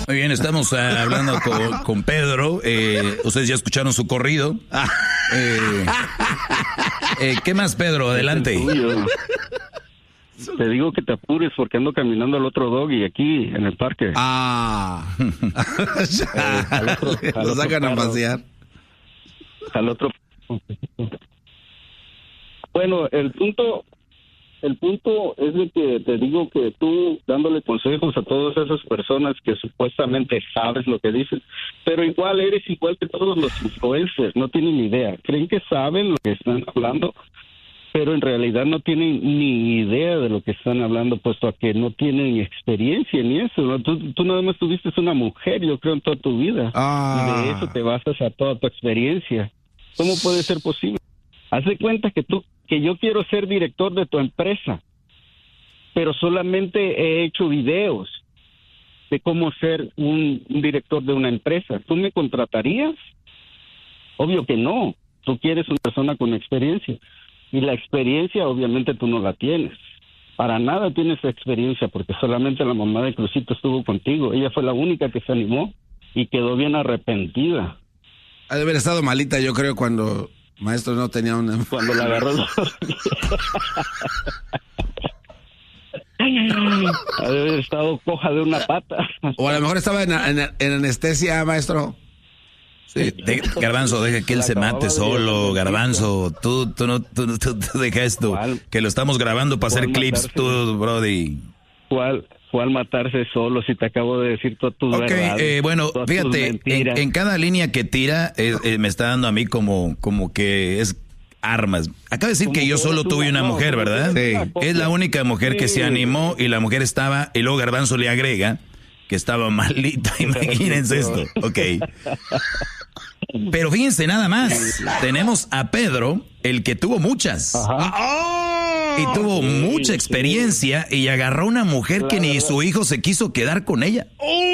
Muy bien, estamos hablando con Pedro. Ustedes ya escucharon su corrido. ¿Qué más, Pedro? Adelante. Te digo que te apures porque ando caminando al otro doggy aquí en el parque. Lo sacan a pasear. Al otro. Bueno, el punto es de que te digo que tú dándole consejos a todas esas personas que supuestamente sabes lo que dices, pero eres igual que todos los influencers, no tienen ni idea. Creen que saben lo que están hablando, pero en realidad no tienen ni idea de lo que están hablando, puesto a que no tienen experiencia ni eso, ¿no? Tú nada más tuviste una mujer, yo creo, en toda tu vida. Y de eso te basas a toda tu experiencia. ¿Cómo puede ser posible? Haz de cuenta que yo quiero ser director de tu empresa, pero solamente he hecho videos de cómo ser un director de una empresa. ¿Tú me contratarías? Obvio que no. Tú quieres una persona con experiencia. Y la experiencia, obviamente, tú no la tienes. Para nada tienes experiencia, porque solamente la mamá de Crucito estuvo contigo. Ella fue la única que se animó y quedó bien arrepentida. Ha de haber estado malita, yo creo, cuando Maestro no tenía una... Cuando la agarró... Ha de haber estado coja de una pata. O a lo mejor estaba en anestesia, Maestro. Sí, Garbanzo, deja que él se mate solo, Garbanzo. Tú deja esto, que lo estamos grabando para hacer clips, tú, brody. ¿Cuál matarse solo si te acabo de decir todas tus verdades? Bueno, fíjate, en cada línea que tira me está dando a mí como que es armas. Acaba de decir que yo solo tuve una mujer, ¿verdad? Sí. Es la única mujer que se animó y la mujer estaba, y luego Garbanzo le agrega que estaba malita, imagínense esto. Ok. Pero fíjense nada más, tenemos a Pedro, el que tuvo muchas. Y tuvo mucha experiencia y agarró una mujer que ni su hijo se quiso quedar con ella.